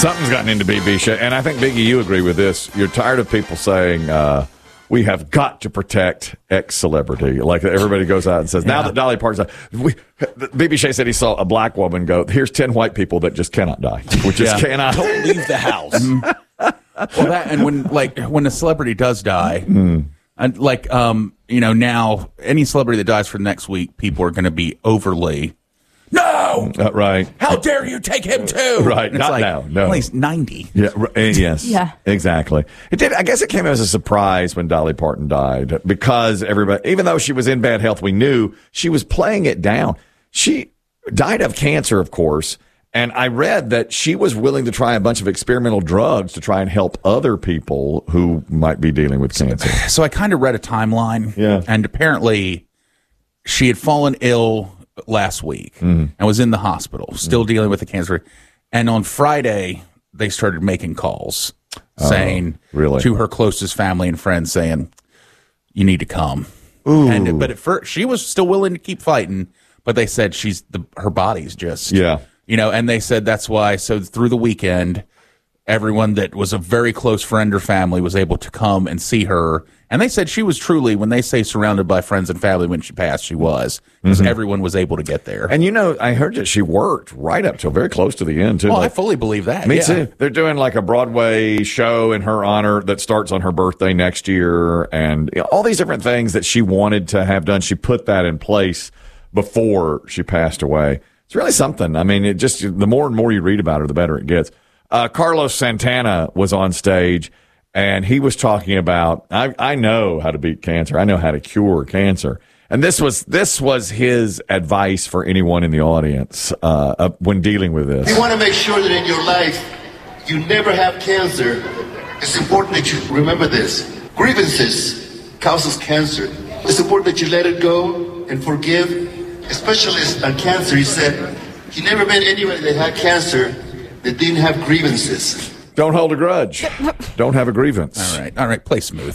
Something's gotten into BB Shea, and I think, Biggie, you agree with this. You're tired of people saying, we have got to protect X celebrity. Like everybody goes out and says, now that Dolly Parton's BB Shea said he saw a black woman go, here's 10 white people that just cannot die. Which just cannot. Don't leave the house. Well, and when a celebrity does die, and now any celebrity that dies for next week, people are going to be overly, no, right. How dare you take him too? Right, not now. No, well, he's 90. Yeah, yes, yeah, exactly. It did. I guess it came as a surprise when Dolly Parton died because everybody, even though she was in bad health, we knew she was playing it down. She died of cancer, of course. And I read that she was willing to try a bunch of experimental drugs to try and help other people who might be dealing with cancer. So I kind of read a timeline. Yeah. And apparently she had fallen ill last week and was in the hospital, still dealing with the cancer. And on Friday, they started making calls saying to her closest family and friends saying, you need to come. Ooh. But at first, she was still willing to keep fighting, but they said her body's just... Yeah. And they said that's why. So through the weekend, everyone that was a very close friend or family was able to come and see her. And they said she was truly, when they say surrounded by friends and family when she passed, she was. Because everyone was able to get there. And I heard that she worked right up till very close to the end, too. Well, I fully believe that. Me too. They're doing like a Broadway show in her honor that starts on her birthday next year. And all these different things that she wanted to have done, she put that in place before she passed away. It's really something. I mean, the more and more you read about her, the better it gets. Carlos Santana was on stage, and he was talking about, I know how to beat cancer. I know how to cure cancer. And this was his advice for anyone in the audience when dealing with this. You want to make sure that in your life you never have cancer. It's important that you remember this. Grievances causes cancer. It's important that you let it go and forgive. A specialist on cancer, he said, he never met anybody that had cancer that didn't have grievances. Don't hold a grudge. Don't have a grievance. All right, play smooth.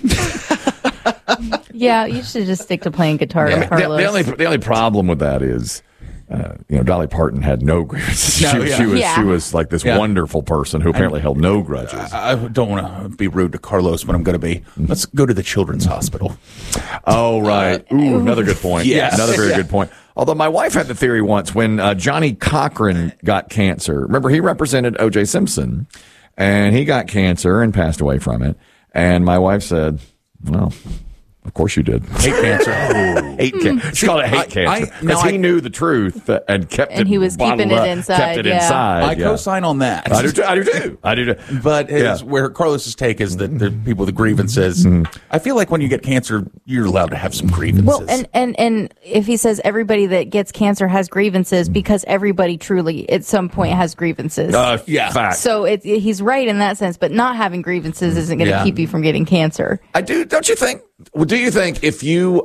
Yeah, you should just stick to playing guitar, Carlos. The only problem with that is, Dolly Parton had no grievances. No, she was like this wonderful person who apparently held no grudges. I don't want to be rude to Carlos, but I'm going to be. Let's go to the Children's Hospital. Oh, right. Ooh, another good point. Yes. Another very good point. Although my wife had the theory once when Johnny Cochran got cancer. Remember, he represented O.J. Simpson, and he got cancer and passed away from it. And my wife said, well... Of course you did. Hate cancer. Hate cancer. She called it hate cancer. Because he knew the truth and kept it. And he was keeping it inside. Kept it inside. I co-sign on that. I do too. But where Carlos's take is that the people with the grievances. I feel like when you get cancer, you're allowed to have some grievances. Well, and if he says everybody that gets cancer has grievances, because everybody truly at some point has grievances. Fact. So he's right in that sense, but not having grievances isn't going to keep you from getting cancer. Don't you think? Do you think if you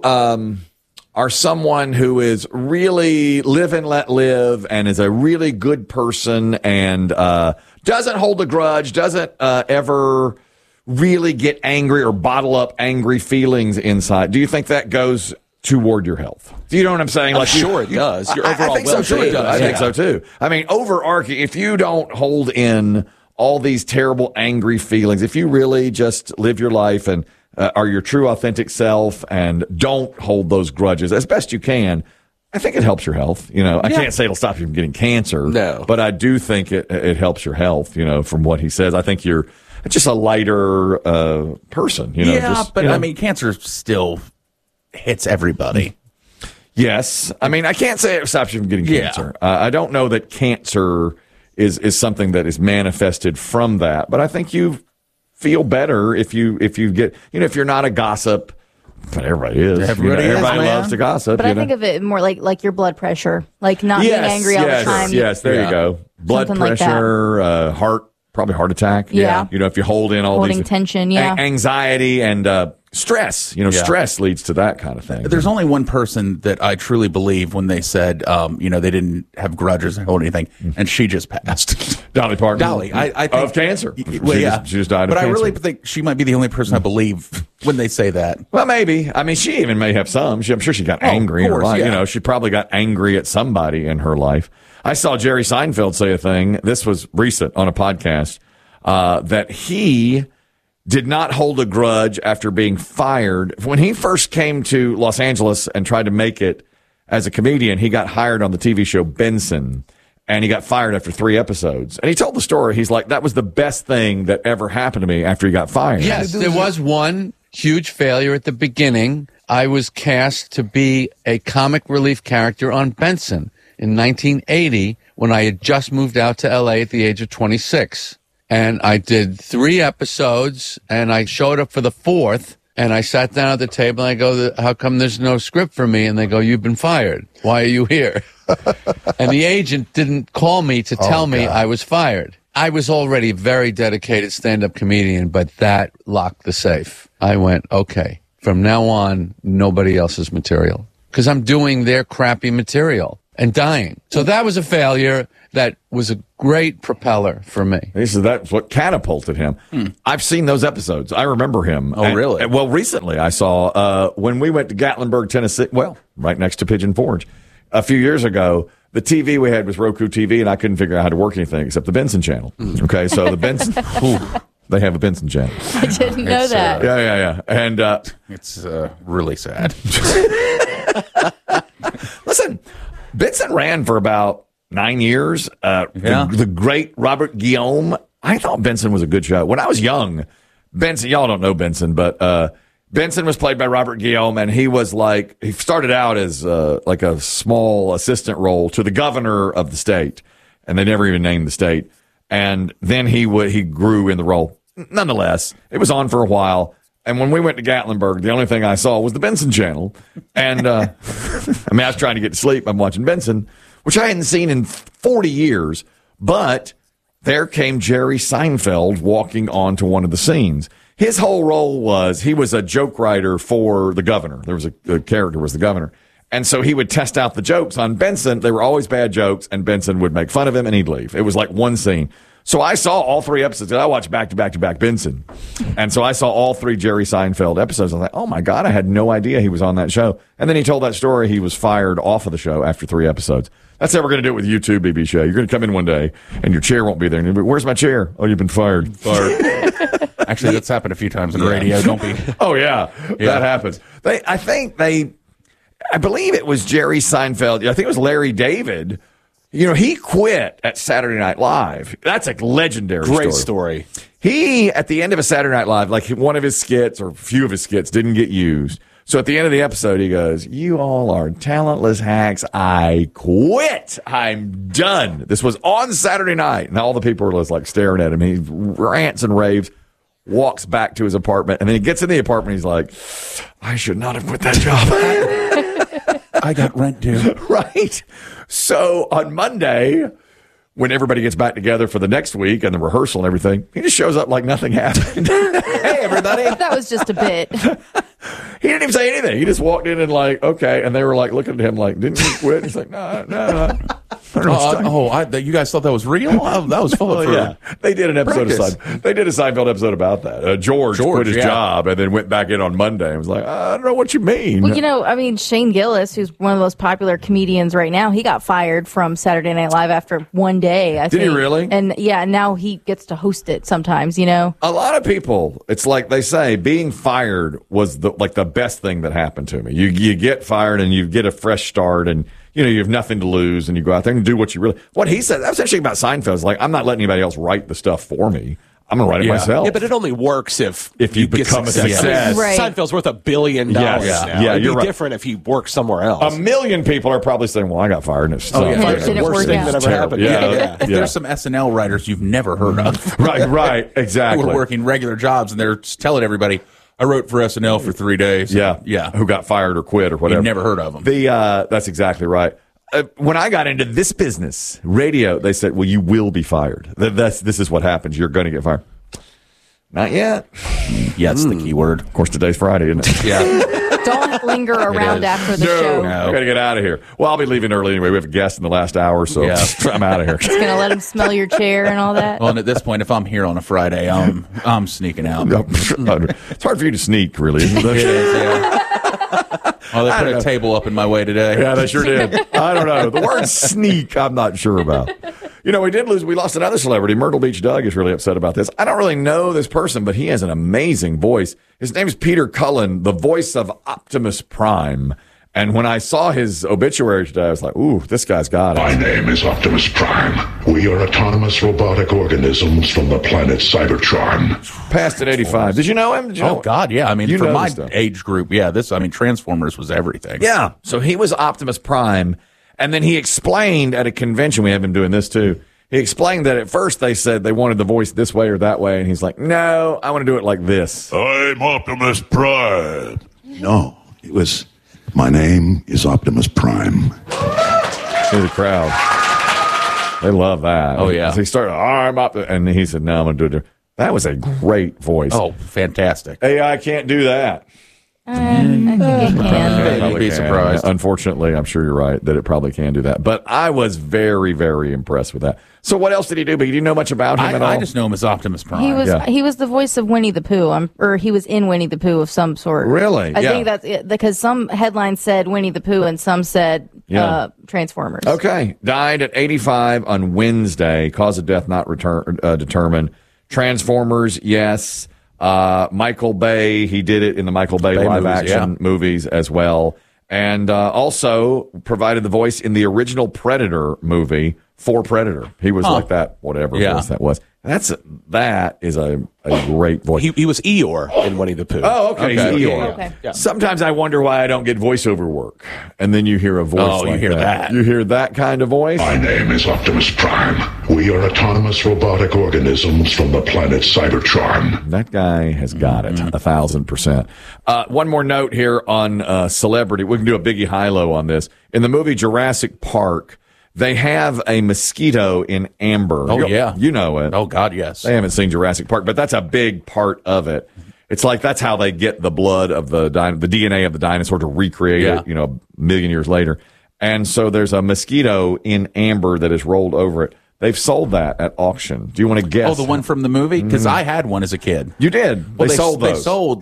are someone who is really live and let live and is a really good person and doesn't hold a grudge, doesn't ever really get angry or bottle up angry feelings inside, do you think that goes toward your health? Do you know what I'm saying? Like, sure it does. Your overall I think so too. I think so too. I mean, overarching, if you don't hold in all these terrible angry feelings, if you really just live your life and are your true authentic self and don't hold those grudges as best you can, I think it helps your health. I can't say it'll stop you from getting cancer. No. But I do think it helps your health, from what he says. I think you're just a lighter person. I mean, cancer still hits everybody. Yes. I mean, I can't say it stops you from getting cancer. I don't know that cancer is something that is manifested from that, but I think you feel better if you get, if you're not a gossip, but everybody is. Everybody loves to gossip. But I think of it more like your blood pressure, like not being angry all the time. Yes, there you go. Blood pressure, probably heart attack. Yeah. If you hold in all holding these tension, anxiety and stress. Stress leads to that kind of thing. There's only one person that I truly believe when they said, they didn't have grudges and hold anything, and she just passed. Dolly Parton. Dolly, I think, of cancer. Well, she just died of cancer. But I really think she might be the only person I believe when they say that. Well, maybe. I mean, she even may have some. I'm sure she got angry in her life. She probably got angry at somebody in her life. I saw Jerry Seinfeld say a thing. This was recent on a podcast that he did not hold a grudge after being fired. When he first came to Los Angeles and tried to make it as a comedian, he got hired on the TV show Benson, and he got fired after 3 episodes. And he told the story. He's like, that was the best thing that ever happened to me after he got fired. Yes, there was one huge failure at the beginning. I was cast to be a comic relief character on Benson in 1980 when I had just moved out to LA at the age of 26. And I did 3 episodes, and I showed up for the 4th, and I sat down at the table, and I go, how come there's no script for me? And they go, you've been fired. Why are you here? And the agent didn't call me to tell me I was fired. I was already a very dedicated stand-up comedian, but that locked the safe. I went, okay, from now on, nobody else's material, because I'm doing their crappy material and dying. So that was a failure. That was a great propeller for me. That's what catapulted him. I've seen those episodes. I remember him. Oh, really? Well, recently I saw when we went to Gatlinburg, Tennessee, well, right next to Pigeon Forge, a few years ago. The TV we had was Roku TV, and I couldn't figure out how to work anything except the Benson channel. Okay, so the Benson, they have a Benson channel. I didn't know that. Yeah. And It's really sad. listen, Benson ran for about 9 years. The great Robert Guillaume. I thought Benson was a good show. When I was young, Benson, y'all don't know Benson, but Benson was played by Robert Guillaume, and he was like, he started out as like a small assistant role to the governor of the state, and they never even named the state. And then he grew in the role. Nonetheless, it was on for a while. And when we went to Gatlinburg, the only thing I saw was the Benson channel. And I was trying to get to sleep. I'm watching Benson, which I hadn't seen in 40 years. But there came Jerry Seinfeld walking onto one of the scenes. His whole role was he was a joke writer for the governor. There was a character was the governor. And so he would test out the jokes on Benson. They were always bad jokes, and Benson would make fun of him, and he'd leave. It was like one scene. So I saw all 3 episodes. I watched back to back to back Benson. And so I saw all 3 Jerry Seinfeld episodes. I was like, oh, my God, I had no idea he was on that show. And then he told that story. He was fired off of the show after 3 episodes. That's how we're going to do it with you too, BB Shea. You're going to come in one day, and your chair won't be there. And you'll be, where's my chair? Oh, you've been fired. Actually, that's happened a few times in the radio. Don't be. Oh, yeah. That happens. I believe it was Jerry Seinfeld. I think it was Larry David. You know, he quit at Saturday Night Live. That's a legendary Great story. He, at the end of a Saturday Night Live, like one of his skits or a few of his skits didn't get used. So at the end of the episode, he goes, you all are talentless hacks. I quit. I'm done. This was on Saturday night. And all the people were just like staring at him. He rants and raves, walks back to his apartment. And then he gets in the apartment. He's like, I should not have quit that job. I got rent due. Right. So on Monday, when everybody gets back together for the next week and the rehearsal and everything, he just shows up like nothing happened. Hey, everybody. That was just a bit. He didn't even say anything. He just walked in and like, okay. And they were like looking at him like, didn't you quit? He's like, no. You guys thought that was real? That was fun. Yeah. They did an episode practice. they did a Seinfeld episode about that. George quit his job and then went back in on Monday and was like, I don't know what you mean. Well, you know, I mean, Shane Gillis, who's one of the most popular comedians right now, he got fired from Saturday Night Live after one day, I think. Did he really? And yeah, now he gets to host it sometimes, you know? A lot of people, it's like they say, being fired was the best thing that happened to me. You get fired and you get a fresh start and you have nothing to lose and you go out there and do what you really. What he said, that was actually about Seinfeld. It's like, I'm not letting anybody else write the stuff for me. I'm going to write it myself. Yeah, but it only works if you become a success. Right. Seinfeld's worth $1 billion now. Yeah, It'd you're be right. different if he worked somewhere else. 1 million people are probably saying, well, I got fired and it's It didn't worst work thing out. that ever happened. Yeah. There's some SNL writers you've never heard of. Right, exactly. Who are working regular jobs and they're telling everybody, I wrote for SNL for 3 days. Yeah. Who got fired or quit or whatever. You've never heard of them. That's exactly right. When I got into this business, radio, they said, well, you will be fired. This is what happens. You're going to get fired. Not yet. Yeah, it's the key word. Of course, today's Friday, isn't it? Yeah. Don't linger around after the show. No. Got to get out of here. Well, I'll be leaving early anyway. We have a guest in the last hour, so I'm out of here. Just going to let him smell your chair and all that. Well, and at this point, if I'm here on a Friday, I'm sneaking out. It's hard for you to sneak, really, isn't it? It is, yeah. Oh, they put a table up in my way today. Yeah, they sure did. I don't know. The word sneak, I'm not sure about. You know, we lost another celebrity. Myrtle Beach Doug is really upset about this. I don't really know this person, but he has an amazing voice. His name is Peter Cullen, the voice of Optimus Prime. And when I saw his obituary today, I was like, ooh, this guy's got it. My name is Optimus Prime. We are autonomous robotic organisms from the planet Cybertron. Passed at 85. Did you know him? Oh, God, yeah. I mean, You for know my this stuff. age group, yeah, Transformers was everything. Yeah. So he was Optimus Prime. And then he explained at a convention, we have him doing this too. He explained that at first they said they wanted the voice this way or that way. And he's like, no, I want to do it like this. I'm Optimus Prime. No, it was, my name is Optimus Prime. See the crowd. They love that. Oh, yeah. So he started, I'm Optimus. And he said, no, I'm going to do it. That was a great voice. Oh, fantastic. AI can't do that. I think it can. It You'd probably be can. surprised. Unfortunately, I'm sure you're right that it probably can do that. But I was very, very impressed with that. So what else did he do? But do you know much about him at all? I just know him as Optimus Prime. He was the voice of Winnie the Pooh, or he was in Winnie the Pooh of some sort. Really? I Yeah. think that's it, because some headlines said Winnie the Pooh and some said Transformers. Okay. Died at 85 on Wednesday. Cause of death not determined. Transformers, yes. Michael Bay, he did it in the Michael Bay live movies, action movies as well. And also provided the voice in the original Predator movie for Predator. He was like that, whatever voice that was. That is a great voice. He was Eeyore in Winnie the Pooh. Oh, okay. He's Eeyore. Okay. Yeah. Sometimes I wonder why I don't get voiceover work. And then you hear a voice Oh, you like hear that. You hear that kind of voice? My name is Optimus Prime. We are autonomous robotic organisms from the planet Cybertron. That guy has got it 1,000%. One more note here on celebrity. We can do a biggie high-low on this. In the movie Jurassic Park, they have a mosquito in amber. Oh, yeah. You know it. Oh, God, yes. They haven't seen Jurassic Park, but that's a big part of it. It's like that's how they get the blood of the DNA of the dinosaur to recreate it, a million years later. And so there's a mosquito in amber that is rolled over it. They've sold that at auction. Do you want to guess? Oh, the one from the movie? Because I had one as a kid. You did. Well, they sold those. They sold,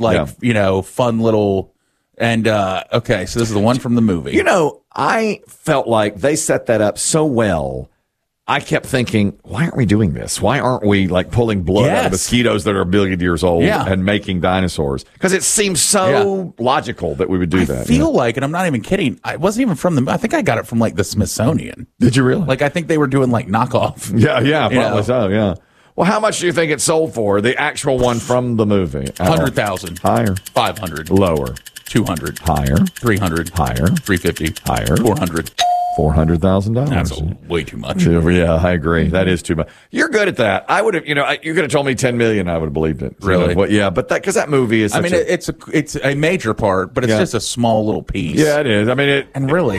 fun little... And, okay, so this is the one from the movie. You know, I felt like they set that up so well. I kept thinking, why aren't we doing this? Why aren't we pulling blood out of mosquitoes that are a billion years old and making dinosaurs? Because it seems so logical that we would do that. I feel like, and I'm not even kidding, I wasn't even from I think I got it from the Smithsonian. Did you really? I think they were doing knockoff. Yeah, probably so, yeah. Well, how much do you think it sold for? The actual one from the movie? 100,000. Higher. 500. Lower. 200. Higher. 300. Higher. 350. Higher. 400. $400,000. That's way too much. Yeah, I agree. That is too much. You're good at that. I would have, you could have told me 10 million. I would have believed it. Really? Yeah, but because that movie is. It's a major part, but it's just a small little piece. Yeah, it is. I mean, and really,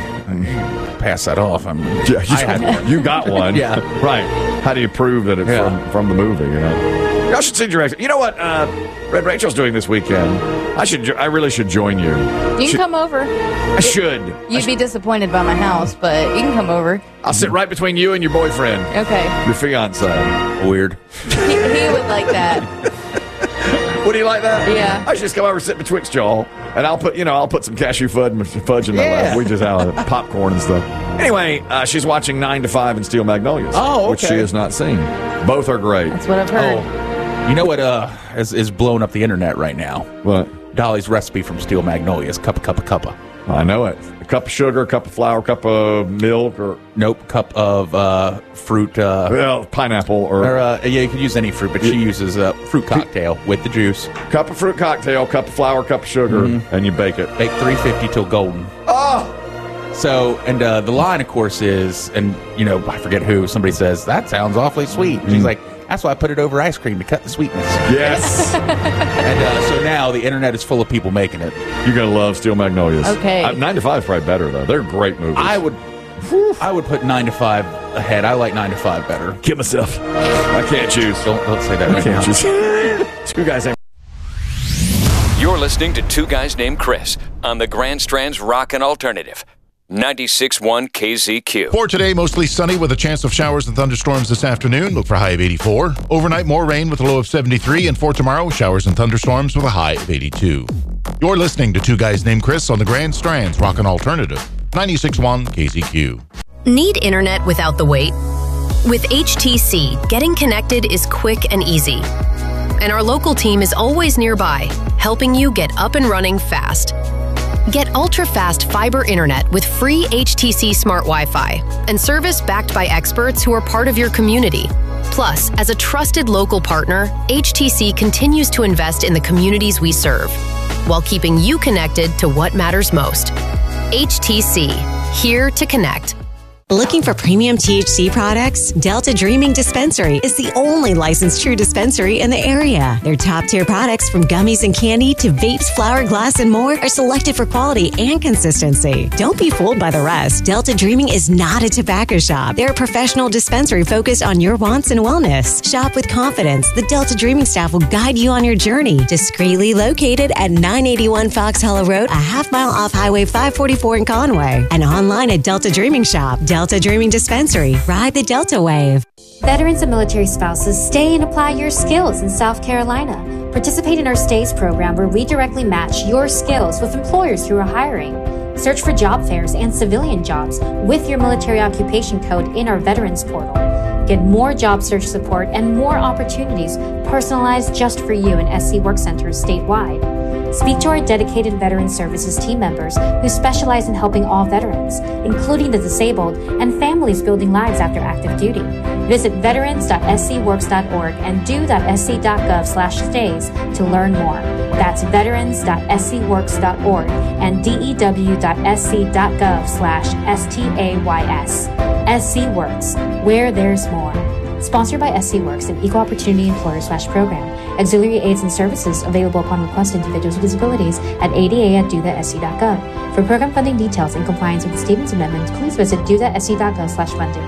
pass that off. You got one. Yeah, right. How do you prove that it's from the movie? Y'all should see Jurassic. You know what? Red Rachel's doing this weekend. I really should join you. You can come over. I should. You'd be disappointed by my house, but you can come over. I'll sit right between you and your boyfriend. Okay. Your fiance. Weird. He would like that. Would he like that? Yeah. I should just come over and sit betwixt y'all, and I'll put some cashew fudge in my lap. We just have popcorn and stuff. Anyway, she's watching 9 to 5 and Steel Magnolias, which she has not seen. Both are great. That's what I've heard. Oh, you know what is blowing up the internet right now? What? Dolly's recipe from Steel Magnolias. Cuppa. I know it. A cup of sugar, a cup of flour, a cup of milk, or cup of fruit. Pineapple, or you could use any fruit, but she uses a fruit cocktail with the juice. Cup of fruit cocktail, cup of flour, cup of sugar, and you bake it. Bake 350 till golden. Oh. So, and the line, of course, is, and I forget who. Somebody says that sounds awfully sweet. And she's like, that's why I put it over ice cream to cut the sweetness. Yes. And so now the internet is full of people making it. You're gonna love Steel Magnolias. Okay. 9 to 5 is probably better though. They're great movies. I would put 9 to 5 ahead. I like 9 to 5 better. Kill myself. I can't choose. Don't say that. I Right can't now. choose. Two guys. You're listening to Two Guys Named Chris on the Grand Strand's Rockin' Alternative. 96.1 KZQ. For today, mostly sunny with a chance of showers and thunderstorms this afternoon. Look for a high of 84. Overnight, more rain with a low of 73. And for tomorrow, showers and thunderstorms with a high of 82. You're listening to Two Guys Named Chris on the Grand Strands Rockin' Alternative, 96.1 KZQ. Need internet without the wait? With HTC, getting connected is quick and easy. And our local team is always nearby, helping you get up and running fast. Get ultra-fast fiber internet with free HTC Smart Wi-Fi and service backed by experts who are part of your community. Plus, as a trusted local partner, HTC continues to invest in the communities we serve, while keeping you connected to what matters most. HTC, here to connect. Looking for premium THC products? Delta Dreaming Dispensary is the only licensed true dispensary in the area. Their top-tier products, from gummies and candy to vapes, flower, glass, and more, are selected for quality and consistency. Don't be fooled by the rest. Delta Dreaming is not a tobacco shop. They're a professional dispensary focused on your wants and wellness. Shop with confidence. The Delta Dreaming staff will guide you on your journey. Discreetly located at 981 Fox Hollow Road, a half-mile off Highway 544 in Conway. And online at Delta Dreaming Shop. Delta Dreaming Dispensary. Ride the Delta Wave. Veterans and military spouses, stay and apply your skills in South Carolina. Participate in our STAYS program, where we directly match your skills with employers who are hiring. Search for job fairs and civilian jobs with your military occupation code in our Veterans portal. Get more job search support and more opportunities personalized just for you in SC Work Centers statewide. Speak to our dedicated Veteran Services team members who specialize in helping all veterans, including the disabled and families building lives after active duty. Visit veterans.scworks.org and do.sc.gov/stays to learn more. That's veterans.scworks.org and dew.sc.gov/stays. SC Works, where there's more. Sponsored by SC Works, an equal opportunity employer/program. Auxiliary aids and services available upon request to individuals with disabilities at ada@do.sc.gov. For program funding details and compliance with the Stevens Amendment, please visit do.sc.gov/funding.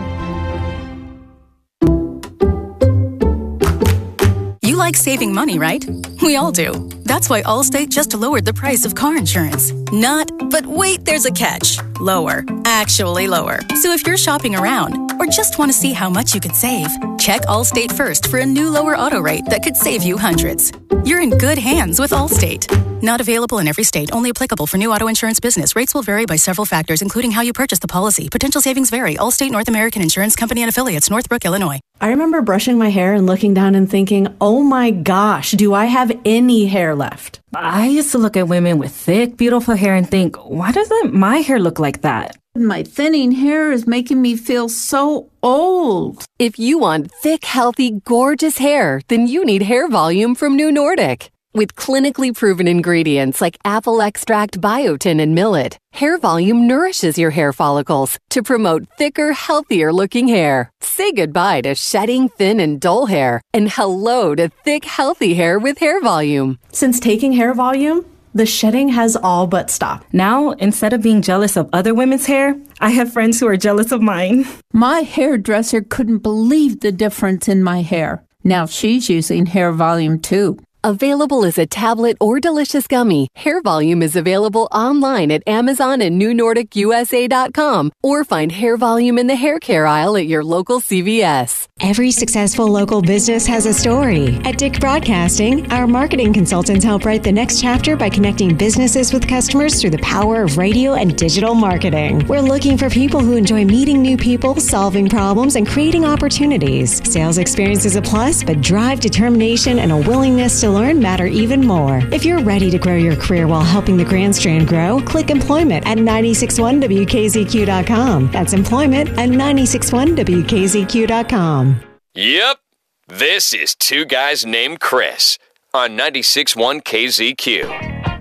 You like saving money, right? We all do. That's why Allstate just lowered the price of car insurance. But wait, there's a catch. Lower. Actually lower. So if you're shopping around or just want to see how much you could save, check Allstate first for a new lower auto rate that could save you hundreds. You're in good hands with Allstate. Not available in every state. Only applicable for new auto insurance business. Rates will vary by several factors, including how you purchase the policy. Potential savings vary. Allstate North American Insurance Company and Affiliates, Northbrook, Illinois. I remember brushing my hair and looking down and thinking, oh my gosh, do I have any hair left? I used to look at women with thick, beautiful hair and think, why doesn't my hair look like that? My thinning hair is making me feel so old. If you want thick, healthy, gorgeous hair, then you need Hair Volume from New Nordic. With clinically proven ingredients like apple extract, biotin, and millet, Hair Volume nourishes your hair follicles to promote thicker, healthier-looking hair. Say goodbye to shedding, thin, and dull hair, and hello to thick, healthy hair with Hair Volume. Since taking Hair Volume, the shedding has all but stopped. Now, instead of being jealous of other women's hair, I have friends who are jealous of mine. My hairdresser couldn't believe the difference in my hair. Now she's using Hair Volume too. Available as a tablet or delicious gummy, Hair Volume is available online at Amazon and NewNordicUSA.com, or find Hair Volume in the hair care aisle at your local CVS. Every successful local business has a story. At Dick Broadcasting, our marketing consultants help write the next chapter by connecting businesses with customers through the power of radio and digital marketing. We're looking for people who enjoy meeting new people, solving problems, and creating opportunities. Sales experience is a plus, but drive, determination, and a willingness to learn matter even more. If you're ready to grow your career while helping the Grand Strand grow, click employment at 961WKZQ.com. That's employment at 961WKZQ.com. Yep, this is Two Guys Named Chris on 96.1 KZQ.